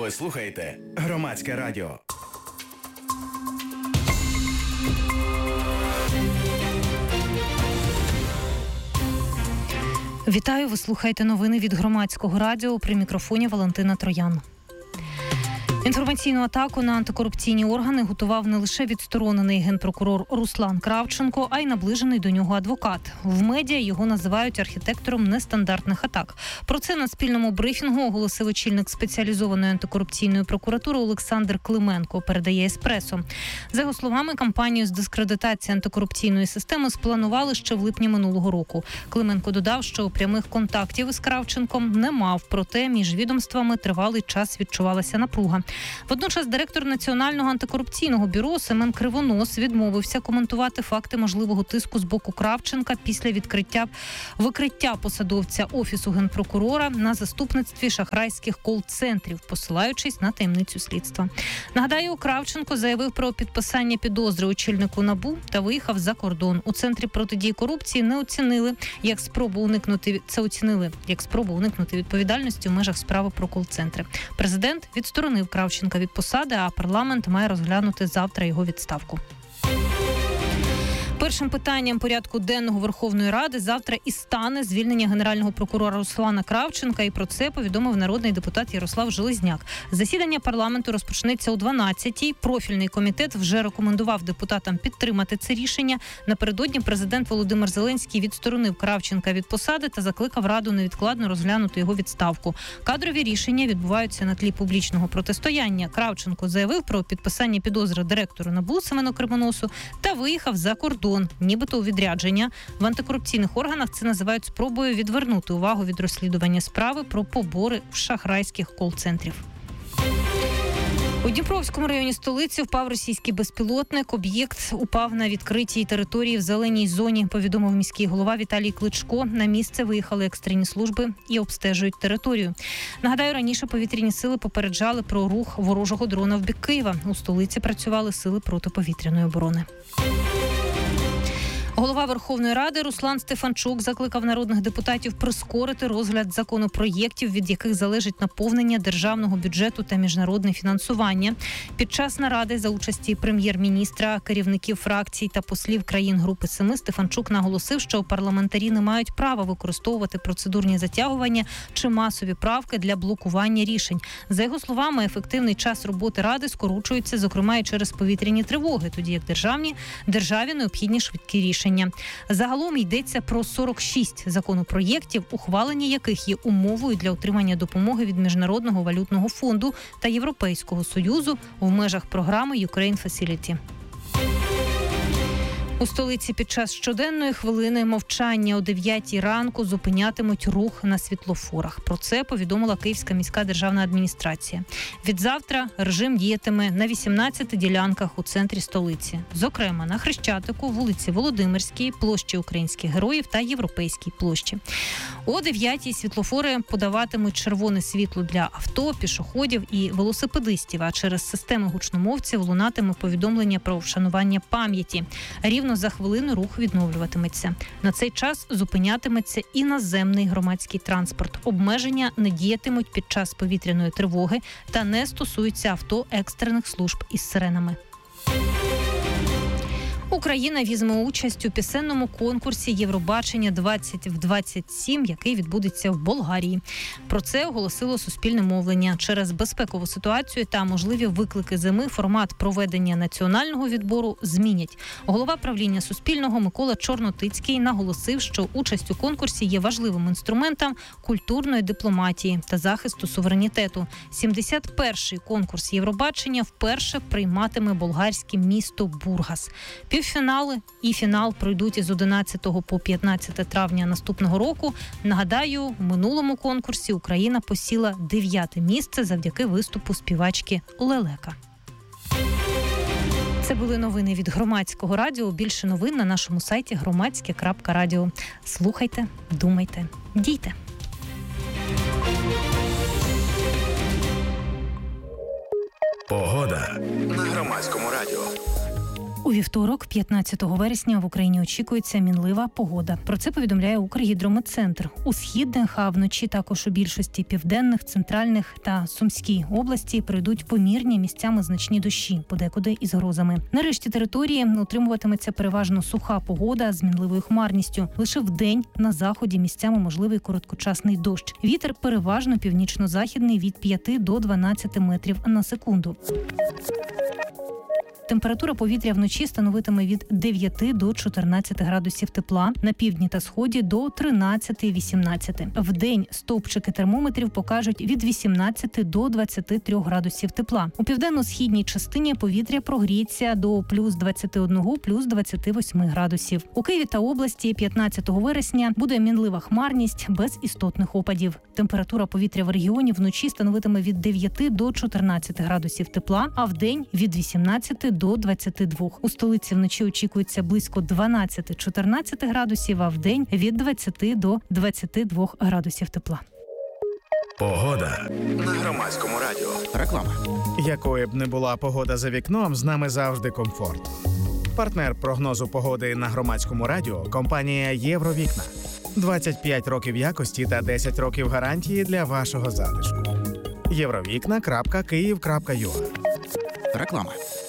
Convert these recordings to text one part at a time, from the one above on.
Ви слухаєте Громадське радіо. Вітаю, ви слухаєте новини від Громадського радіо. При мікрофоні Валентина Троян. Інформаційну атаку на антикорупційні органи готував не лише відсторонений генпрокурор Руслан Кравченко, а й наближений до нього адвокат. В медіа його називають архітектором нестандартних атак. Про це на спільному брифінгу оголосив очільник спеціалізованої антикорупційної прокуратури Олександр Клименко, передає «Еспресо». За його словами, кампанію з дискредитації антикорупційної системи спланували ще в липні минулого року. Клименко додав, що прямих контактів із Кравченком не мав, проте між відомствами тривалий час відчувалася напруга. Водночас директор Національного антикорупційного бюро Семен Кривонос відмовився коментувати факти можливого тиску з боку Кравченка після викриття посадовця Офісу генпрокурора на заступництві шахрайських кол-центрів, посилаючись на таємницю слідства. Нагадаю, Кравченко заявив про підписання підозри очільнику НАБУ та виїхав за кордон. У Центрі протидії корупції не оцінили, як спробу уникнути відповідальності в межах справи про кол-центри. Президент відсторонив Кравченка від посади, а парламент має розглянути завтра його відставку. Першим питанням порядку денного Верховної Ради завтра і стане звільнення генерального прокурора Руслана Кравченка, і про це повідомив народний депутат Ярослав Железняк. Засідання парламенту розпочнеться о 12-й. Профільний комітет вже рекомендував депутатам підтримати це рішення. Напередодні президент Володимир Зеленський відсторонив Кравченка від посади та закликав Раду невідкладно розглянути його відставку. Кадрові рішення відбуваються на тлі публічного протистояння. Кравченко заявив про підписання підозри директору НАБУ Семену Кривоносу та виїхав за кордон, нібито у відрядження. В антикорупційних органах це називають спробою відвернути увагу від розслідування справи про побори в шахрайських кол-центрів. У Дніпровському районі столиці впав російський безпілотник. Об'єкт упав на відкритій території в зеленій зоні, повідомив міський голова Віталій Кличко. На місце виїхали екстрені служби і обстежують територію. Нагадаю, раніше повітряні сили попереджали про рух ворожого дрона в бік Києва. У столиці працювали сили протиповітряної оборони. Голова Верховної Ради Руслан Стефанчук закликав народних депутатів прискорити розгляд законопроєктів, від яких залежить наповнення державного бюджету та міжнародне фінансування. Під час наради за участі прем'єр-міністра, керівників фракцій та послів країн Групи Семи Стефанчук наголосив, що парламентарі не мають права використовувати процедурні затягування чи масові правки для блокування рішень. За його словами, ефективний час роботи Ради скорочується, зокрема і через повітряні тривоги, тоді як державі необхідні швидкі рішення. Загалом йдеться про 46 законопроєктів, ухвалення яких є умовою для отримання допомоги від Міжнародного валютного фонду та Європейського Союзу в межах програми Ukraine Facility. У столиці під час щоденної хвилини мовчання о 9-й ранку зупинятимуть рух на світлофорах. Про це повідомила Київська міська державна адміністрація. Відзавтра режим діятиме на 18 ділянках у центрі столиці. Зокрема, на Хрещатику, вулиці Володимирській, площі Українських Героїв та Європейській площі. О 9-й світлофори подаватимуть червоне світло для авто, пішоходів і велосипедистів, а через системи гучномовців лунатиме повідомлення про вшанування пам'яті. Рівно за хвилину рух відновлюватиметься. На цей час зупинятиметься і наземний громадський транспорт. Обмеження не діятимуть під час повітряної тривоги та не стосуються авто екстрених служб із сиренами. Україна візьме участь у пісенному конкурсі Євробачення 2027, який відбудеться в Болгарії. Про це оголосило суспільне мовлення. Через безпекову ситуацію та можливі виклики зими формат проведення національного відбору змінять. Голова правління Суспільного Микола Чорнотицький наголосив, що участь у конкурсі є важливим інструментом культурної дипломатії та захисту суверенітету. 71-й конкурс Євробачення вперше прийматиме болгарське місто Бургас. Півфінали і фінал пройдуть із 11 по 15 травня наступного року. Нагадаю, в минулому конкурсі Україна посіла 9-те місце завдяки виступу співачки Лелека. Це були новини від Громадського радіо. Більше новин на нашому сайті громадське.радіо. Слухайте, думайте, дійте. Погода на Громадському радіо. У вівторок, 15 вересня, в Україні очікується мінлива погода. Про це повідомляє Укргідрометцентр. У східних, а вночі також у більшості південних, центральних та Сумській області прийдуть помірні, місцями значні дощі, подекуди із грозами. На решті території утримуватиметься переважно суха погода з мінливою хмарністю. Лише вдень на заході місцями можливий короткочасний дощ. Вітер переважно північно-західний від 5 до 12 метрів на секунду. Температура повітря вночі становитиме від 9 до 14 градусів тепла, на півдні та сході до 13-18. Вдень стовпчики термометрів покажуть від 18 до 23 градусів тепла. У південно-східній частині повітря прогріється до плюс 21, плюс 28 градусів. У Києві та області 15 вересня буде мінлива хмарність без істотних опадів. Температура повітря в регіоні вночі становитиме від 9 до 14 градусів тепла, а вдень від 18 до 22. У столиці вночі очікується близько 12-14 градусів, а вдень від 20 до 22 градусів тепла. Погода на Громадському радіо. Реклама. Якою б не була погода за вікном, з нами завжди комфорт. Партнер прогнозу погоди на Громадському радіо – компанія «Євровікна». 25 років якості та 10 років гарантії для вашого затишку. Євровікна.Київ.ua. Реклама.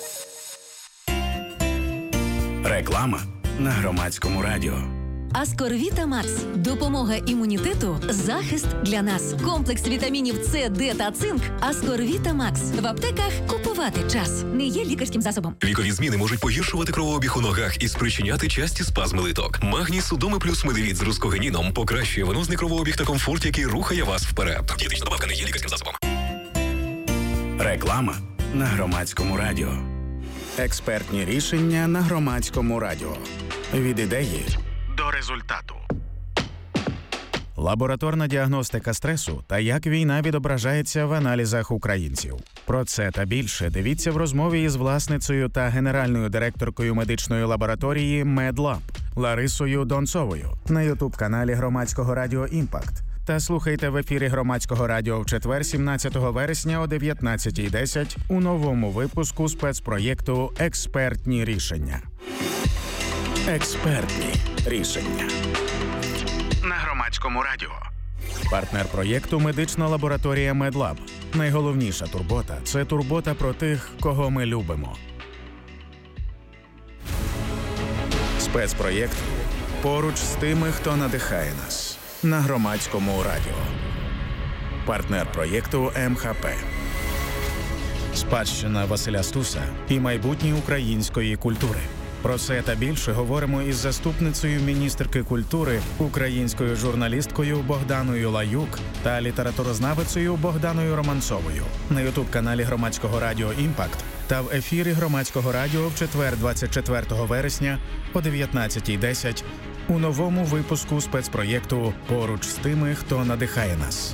Реклама на Громадському радіо. Аскорвіта Макс. Допомога імунітету, захист для нас. Комплекс вітамінів С, Д та цинк. Аскорвіта Макс. В аптеках купувати час. Не є лікарським засобом. Вікові зміни можуть погіршувати кровообіг у ногах і спричиняти часті спазми литок. Магній Судоми плюс медивіт з рускогенીном покращує венозний кровообіг та комфорт, який рухає вас вперед. Дієтична добавка не є лікарським засобом. Реклама на Громадському радіо. Експертні рішення на Громадському радіо. Від ідеї до результату. Лабораторна діагностика стресу та як війна відображається в аналізах українців. Про це та більше дивіться в розмові із власницею та генеральною директоркою медичної лабораторії «Медлаб» Ларисою Донцовою на ютуб-каналі Громадського радіо «Імпакт». Та слухайте в ефірі Громадського радіо в четвер, 17 вересня о 19:10 у новому випуску спецпроєкту «Експертні рішення». Експертні рішення на Громадському радіо. Партнер проєкту – медична лабораторія «Медлаб». Найголовніша турбота – це турбота про тих, кого ми любимо. Спецпроєкт «Поруч з тими, хто надихає нас» на Громадському радіо. Партнер проєкту МХП. Спадщина Василя Стуса і майбутнє української культури. Про це та більше говоримо із заступницею міністерки культури, українською журналісткою Богданою Лаюк та літературознавицею Богданою Романцовою на ютуб-каналі Громадського радіо «Імпакт» та в ефірі Громадського радіо в четвер, 24 вересня о 19:10 у новому випуску спецпроєкту «Поруч з тими, хто надихає нас».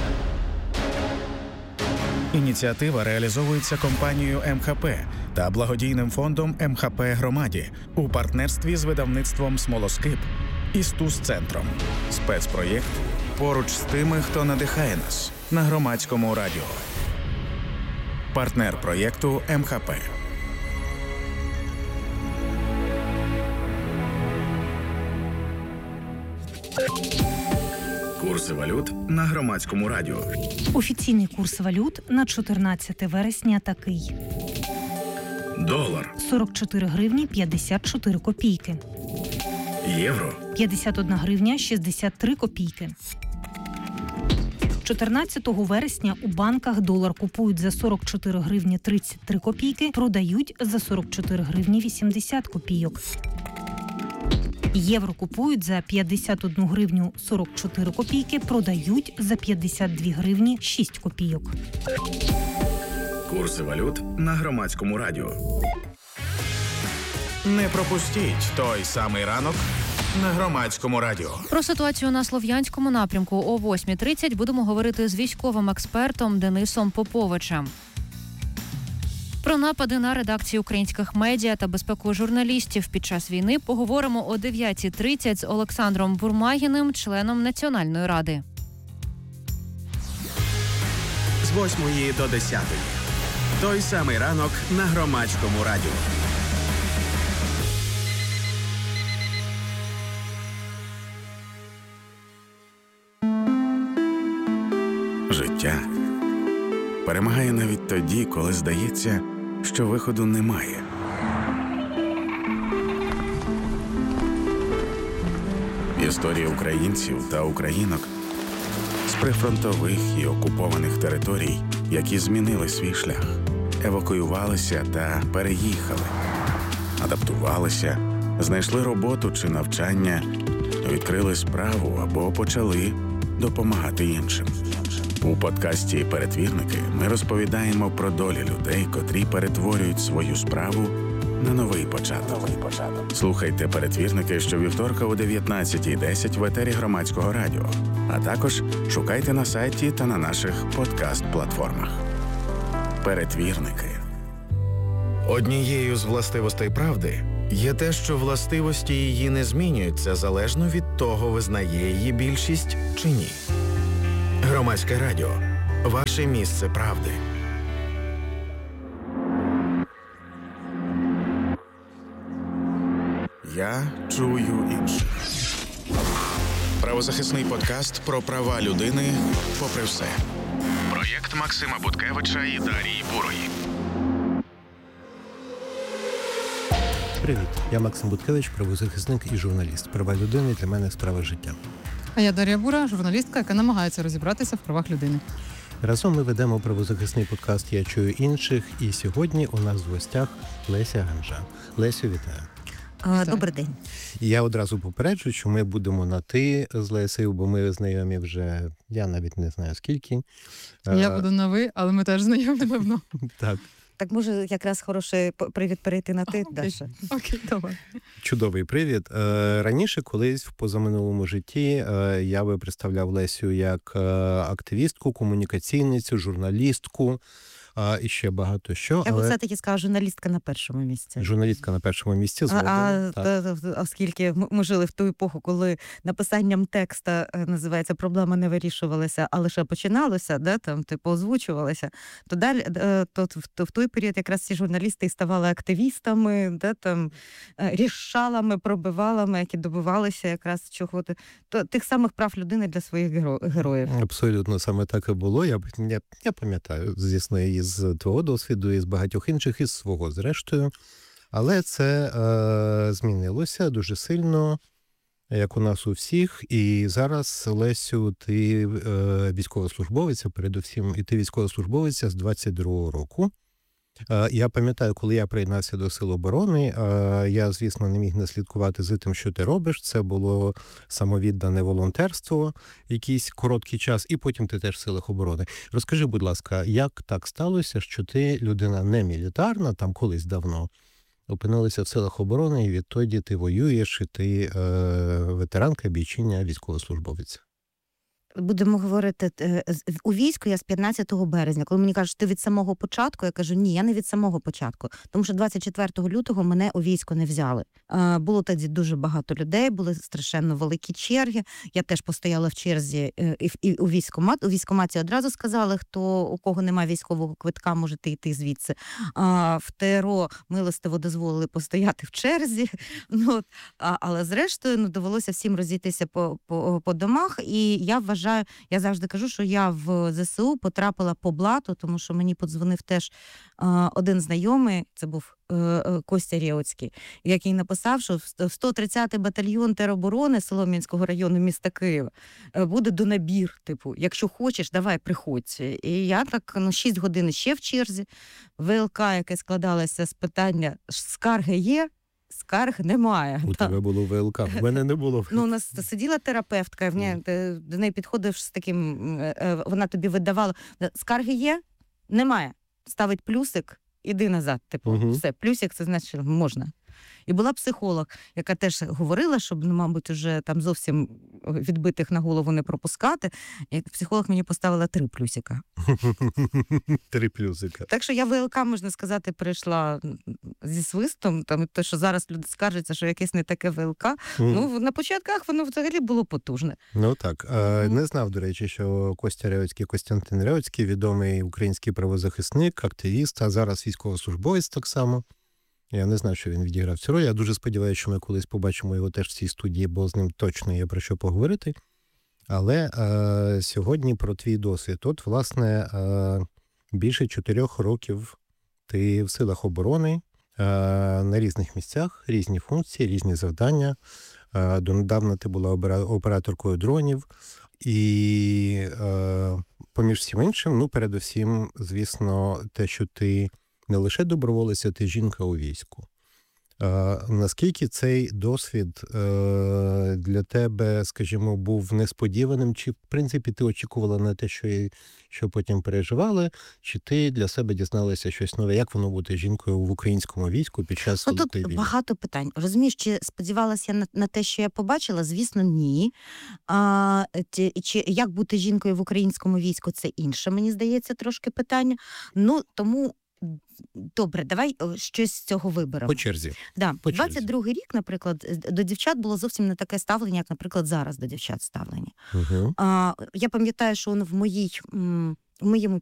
Ініціатива реалізовується компанією МХП та благодійним фондом МХП Громаді у партнерстві з видавництвом «Смолоскип» і Стус-центром. Спецпроєкт «Поруч з тими, хто надихає нас» на Громадському радіо. Партнер проєкту МХП. Курси валют на Громадському радіо. Офіційний курс валют на 14 вересня такий. Долар. 44 гривні 54 копійки. Євро. 51 гривня 63 копійки. 14 вересня у банках долар купують за 44 гривні 33 копійки, продають за 44 гривні 80 копійок. Євро купують за 51 гривню 44 копійки, продають за 52 гривні 6 копійок. Курси валют на Громадському радіо. Не пропустіть той самий ранок на Громадському радіо. Про ситуацію на Слов'янському напрямку о 8:30 будемо говорити з військовим експертом Денисом Поповичем. Про напади на редакції українських медіа та безпеку журналістів під час війни поговоримо о 9:30 з Олександром Бурмагіним, членом Національної ради. З 8 до 10. Той самий ранок на Громадському радіо. перемагає навіть тоді, коли здається, що виходу немає. Історії українців та українок з прифронтових і окупованих територій, які змінили свій шлях, евакуювалися та переїхали, адаптувалися, знайшли роботу чи навчання, відкрили справу або почали допомагати іншим. У подкасті «Перетвірники» ми розповідаємо про долі людей, котрі перетворюють свою справу на новий початок. Слухайте «Перетвірники» щовівторка о 19:10 в етері Громадського радіо, а також шукайте на сайті та на наших подкаст-платформах. «Перетвірники». Однією з властивостей правди є те, що властивості її не змінюються залежно від того, визнає її більшість чи ні. Громадське радіо – ваше місце правди. Я чую інших. Правозахисний подкаст про права людини попри все. Проєкт Максима Буткевича і Дарії Бурої. Привіт, я Максим Буткевич, правозахисник і журналіст. Права людини для мене справа життя. А я Дар'я Бура, журналістка, яка намагається розібратися в правах людини. Разом ми ведемо правозахисний подкаст «Я чую інших», і сьогодні у нас в гостях Леся Ганжа. Лесю, вітаю. Добрий день. Я одразу попереджу, що ми будемо на «ти» з Лесею, бо ми знайомі вже, я навіть не знаю скільки. Я буду на «ви», але ми теж знайомі давно. Так. Так може якраз хороший привід перейти на «ти», Даша? Окей, давай. Чудовий привід. Раніше, колись в позаминулому житті, я би представляв Лесю як активістку, комунікаційницю, журналістку і ще багато що. Я б все-таки сказала, журналістка на першому місці. Журналістка на першому місці. Оскільки ми жили в ту епоху, коли написанням текста, називається, проблема не вирішувалася, а лише починалося, да, там, типу, озвучувалася, то далі, то в той період якраз ці журналісти і ставали активістами, да, там, рішалами, пробивалами, які добивалися якраз чого-то, тих самих прав людини для своїх героїв. Абсолютно саме так і було. Я пам'ятаю, звісно, і з твого досвіду, і з багатьох інших, і з свого, зрештою. Але це змінилося дуже сильно, як у нас у всіх. І зараз, Лесю, ти військовослужбовиця, передусім, і ти військовослужбовиця з 22-го року. Я пам'ятаю, коли я приєднався до Сил оборони, я, звісно, не міг не слідкувати за тим, що ти робиш. Це було самовіддане волонтерство, якийсь короткий час, і потім ти теж в Силах оборони. Розкажи, будь ласка, як так сталося, що ти, людина не мілітарна, там колись давно, опинилася в Силах оборони, і відтоді ти воюєш, і ти ветеранка, бійчиня, військовослужбовиця? Будемо говорити, у війську я з 15 березня. Коли мені кажуть, ти від самого початку, я кажу, ні, я не від самого початку. Тому що 24 лютого мене у військо не взяли. Було тоді дуже багато людей, були страшенно великі черги. Я теж постояла в черзі і у військкомат. У військкоматі одразу сказали, у кого немає військового квитка, можете йти звідси. В ТРО милостиво дозволили постояти в черзі. Але зрештою довелося всім розійтися по домах. І я вважаю, я завжди кажу, що я в ЗСУ потрапила по блату, тому що мені подзвонив теж один знайомий, це був Костя Рєоцький, який написав, що в 130-й батальйон тероборони Солом'янського району міста Києва буде донабір, типу, якщо хочеш, давай, приходь. І я так 6 годин ще в черзі, ВЛК, яке складалося з питання, скарги є? Скарг немає. У тебе було ВЛК, в мене не було. У нас сиділа терапевтка, до неї підходив з таким, вона тобі видавала, скарги є? Немає. Ставить плюсик, іди назад. Типу, все, плюсик, це значить, можна. І була психолог, яка теж говорила, щоб, мабуть, вже там зовсім відбитих на голову не пропускати. І психолог мені поставила 3 плюсика. 3 плюсика. Так що я ВЛК, можна сказати, прийшла зі свистом. Там, те, що зараз люди скаржаться, що якесь не таке ВЛК. На початках воно взагалі було потужне. Ну так. Не знав, до речі, що Костя Рєоцький, Костянтин Рєоцький, відомий український правозахисник, активіст, а зараз військовослужбовець так само. Я не знаю, що він відіграв цю роль. Я дуже сподіваюся, що ми колись побачимо його теж в цій студії, бо з ним точно є про що поговорити. Але сьогодні про твій досвід. От, власне, більше 4 років ти в силах оборони, на різних місцях, різні функції, різні завдання. Донедавна ти була операторкою дронів. І поміж всім іншим, передусім, звісно, те, що ти не лише доброволиця, ти жінка у війську. Наскільки цей досвід для тебе, скажімо, був несподіваним? Чи, в принципі, ти очікувала на те, що потім переживали? Чи ти для себе дізналася щось нове? Як воно бути жінкою в українському війську під час Великої війни? Тут багато питань. Розумієш, чи сподівалася я на те, що я побачила? Звісно, ні. Чи як бути жінкою в українському війську? Це інше, мені здається, трошки питання. Тому... Добре, давай щось з цього виберемо. По черзі. Да. По черзі. 22-й рік, наприклад, до дівчат було зовсім не таке ставлення, як, наприклад, зараз до дівчат ставлення. Угу. Я пам'ятаю, що в моєму